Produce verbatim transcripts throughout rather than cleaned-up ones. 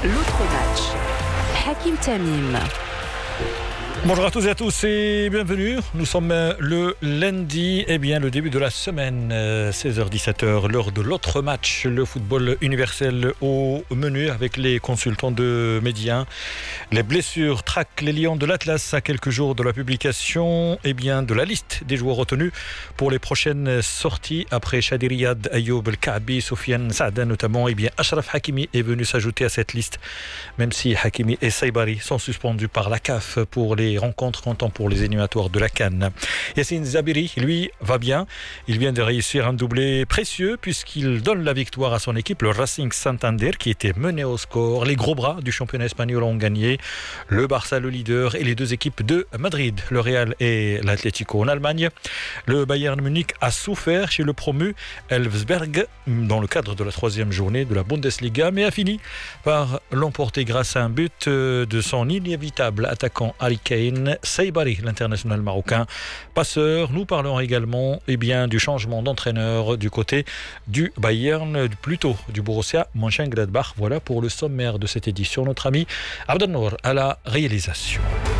L'autre match. Hakim Tamim. Bonjour à tous et à tous et bienvenue. Nous sommes le lundi, eh bien le début de la semaine, seize heures dix-sept heures, l'heure de l'autre match, le football universel au menu avec les consultants de Média. Les blessures traquent les Lions de l'Atlas à quelques jours de la publication eh bien, de la liste des joueurs retenus pour les prochaines sorties. Après Chadi Riyad, Ayoub El Kaabi, Sofiane Saada notamment, eh bien Achraf Hakimi est venu s'ajouter à cette liste, même si Hakimi et Saibari sont suspendus par la C A F pour les rencontres comptant pour les éliminatoires de la CAN. Yassine Zabiri, lui, va bien. Il vient de réussir un doublé précieux puisqu'il donne la victoire à son équipe, le Racing Santander, qui était mené au score. Les gros bras du championnat espagnol ont gagné. Le Barça, le leader, et les deux équipes de Madrid, le Real et l'Atlético en Allemagne. Le Bayern Munich a souffert chez le promu Elversberg dans le cadre de la troisième journée de la Bundesliga, mais a fini par l'emporter grâce à un but de son inévitable attaquant Harry Kane. Saibari, l'international marocain, passeur. Nous parlons également eh bien, du changement d'entraîneur du côté du Bayern, plutôt du Borussia Mönchengladbach. Voilà pour le sommaire de cette édition. Notre ami Abdelnour à la réalisation.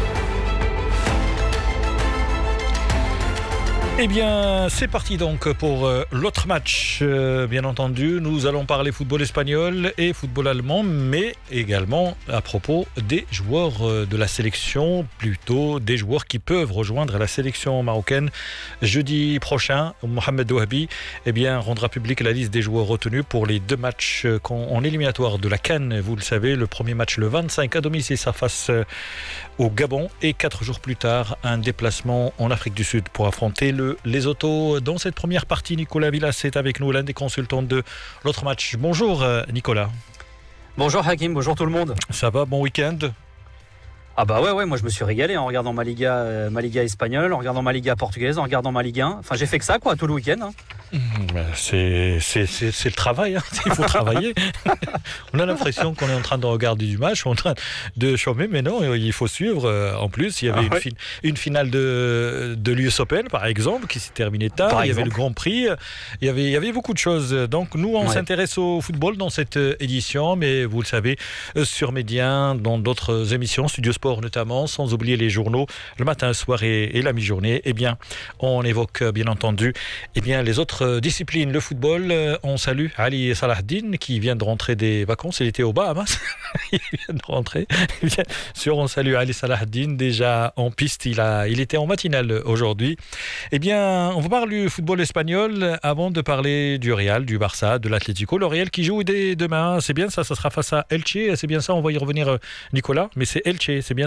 Eh bien, c'est parti donc pour euh, l'autre match. Euh, bien entendu, nous allons parler football espagnol et football allemand, mais également à propos des joueurs euh, de la sélection, plutôt des joueurs qui peuvent rejoindre la sélection marocaine. Jeudi prochain, Mohamed Ouahabi eh bien, rendra publique la liste des joueurs retenus pour les deux matchs euh, en éliminatoire de la CAN. Vous le savez, le premier match le vingt-cinq à domicile, ça face euh, au Gabon, et quatre jours plus tard, un déplacement en Afrique du Sud pour affronter le les autos. Dans cette première partie, Nicolas Villas est avec nous, l'un des consultants de l'autre match. Bonjour Nicolas. Bonjour Hakim, bonjour tout le monde. Ça va, bon week-end? Ah bah ouais, ouais, moi je me suis régalé en regardant ma Liga, euh, ma Liga espagnole, en regardant ma Liga portugaise, en regardant ma Ligue un. Enfin j'ai fait que ça quoi, tout le week-end. Hein. C'est, c'est, c'est, c'est le travail, hein. Il faut travailler. On a l'impression qu'on est en train de regarder du match, en train de chômer, mais non, il faut suivre. En plus, il y avait ah, une, ouais. fin, une finale de, de l'U S Open, par exemple, qui s'est terminée tard. Par il y exemple. avait le Grand Prix, il y avait, il y avait beaucoup de choses. Donc nous, on ouais. s'intéresse au football dans cette édition, mais vous le savez, sur Média, dans d'autres émissions, Studio Sport notamment, sans oublier les journaux, le matin, le soir et, et la mi-journée, eh bien, on évoque bien entendu eh bien, les autres disciplines. Le football, on salue Ali Salahdine qui vient de rentrer des vacances, il était au Bahamas, il vient de rentrer. Bien sûr, on salue Ali Salahdine, déjà en piste, il, a, il était en matinale aujourd'hui. Eh bien, on va parler du football espagnol avant de parler du Real, du Barça, de l'Atlético. Le Real qui joue dès demain, c'est bien ça, ça sera face à Elche, c'est bien ça, on va y revenir Nicolas, mais c'est Elche, c'est